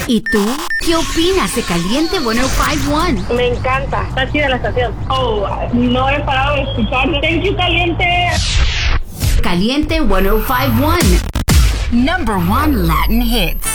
¿Y tú? ¿Qué opinas de Caliente 105.1? Me encanta. Está chida la estación. Oh, no he parado de escuchar. Thank you, Caliente. Caliente 105.1. Number 1 Latin hits.